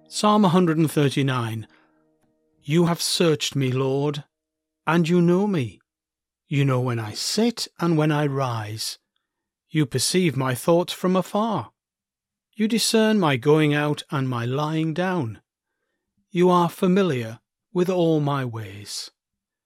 Psalm 139. You have searched me, Lord, and you know me. You know when I sit and when I rise. You perceive my thoughts from afar. You discern my going out and my lying down. You are familiar with all my ways.